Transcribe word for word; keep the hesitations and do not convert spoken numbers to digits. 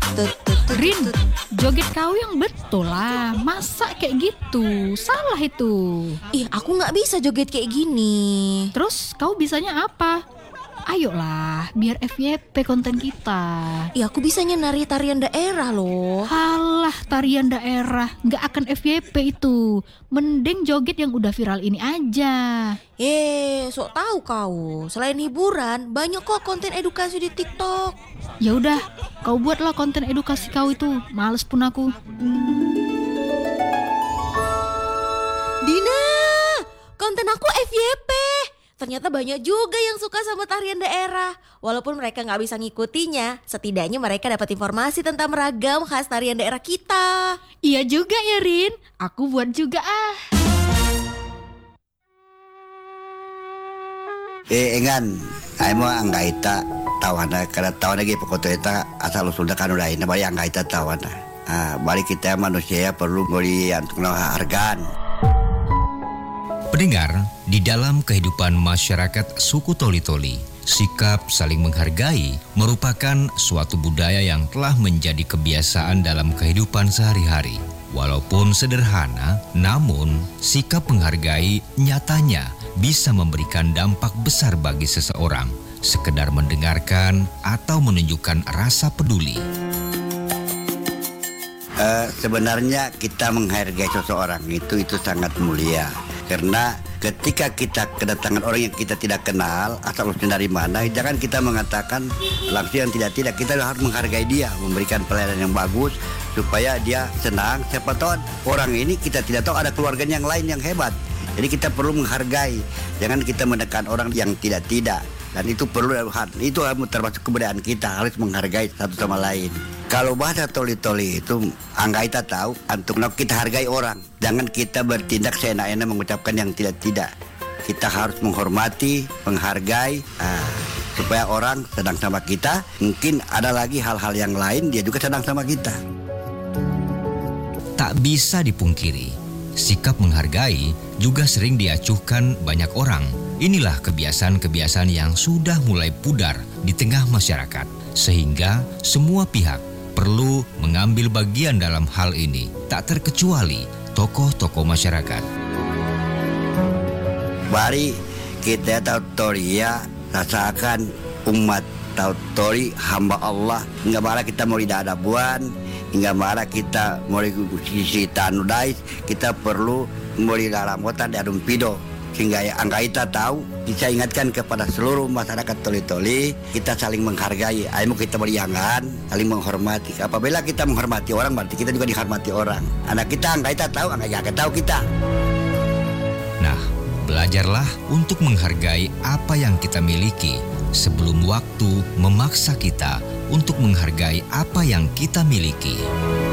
tut, tut, tut, Rin, tut. joget kau yang betul lah. Masa kayak gitu? Salah itu. Ih, aku nggak bisa joget kayak gini. Terus kau bisanya apa? Ayolah, biar F Y P konten kita. Ih, aku bisanya nari tarian daerah loh. Halah, tarian daerah nggak akan F Y P itu. Mending joget yang udah viral ini aja. Eh, sok tahu kau. Selain hiburan, banyak kok konten edukasi di TikTok. Ya udah, kau buatlah konten edukasi kau itu. Males pun aku. Dina, konten aku F Y P. Ternyata banyak juga yang suka sama tarian daerah. Walaupun mereka gak bisa ngikutinya, setidaknya mereka dapat informasi tentang ragam khas tarian daerah kita. Iya juga ya Rin, aku buat juga ah. Eh engan, aimo anggaita tawana kada tawana ge pokoto eta asal usulna kan udah ini bari anggaita tawana. Ah, balik kita manusia perlu beri untuk hargaan. Pendengar, di dalam kehidupan masyarakat suku Toli-Toli, sikap saling menghargai merupakan suatu budaya yang telah menjadi kebiasaan dalam kehidupan sehari-hari. Walaupun sederhana, namun sikap menghargai nyatanya bisa memberikan dampak besar bagi seseorang, sekedar mendengarkan atau menunjukkan rasa peduli. Uh, sebenarnya kita menghargai seseorang itu itu sangat mulia. Karena ketika kita kedatangan orang yang kita tidak kenal, asal usulnya dari mana, jangan kita mengatakan langsung yang tidak-tidak. Kita harus menghargai dia, memberikan pelayanan yang bagus supaya dia senang. Siapa tahu orang ini kita tidak tahu ada keluarganya yang lain yang hebat. Jadi kita perlu menghargai, jangan kita menekan orang yang tidak-tidak. Dan itu perlu, itu termasuk kebudayaan kita, harus menghargai satu sama lain. Kalau bahasa Toli-Toli itu, anggaita tahu, untuk kita hargai orang. Jangan kita bertindak seenak-enak mengucapkan yang tidak-tidak. Kita harus menghormati, menghargai, uh, supaya orang senang sama kita. Mungkin ada lagi hal-hal yang lain, dia juga senang sama kita. Tak bisa dipungkiri, sikap menghargai juga sering diacuhkan banyak orang. Inilah kebiasaan-kebiasaan yang sudah mulai pudar di tengah masyarakat, sehingga semua pihak perlu mengambil bagian dalam hal ini, tak terkecuali tokoh-tokoh masyarakat. Mari kita tahu Toria, rasakan umat tahu Tori, hamba Allah. Enggak marah kita mau tidak ada buan, enggak marah kita mau sisi tanudais, kita perlu mau dalam kota di adum pido. Sehingga anggaita tahu, bisa ingatkan kepada seluruh masyarakat Toli-Toli, kita saling menghargai, ayo kita beriangan, saling menghormati. Apabila kita menghormati orang, berarti kita juga dihormati orang. Anak kita anggaita tahu, anggaita tahu kita. Nah, belajarlah untuk menghargai apa yang kita miliki sebelum waktu memaksa kita untuk menghargai apa yang kita miliki.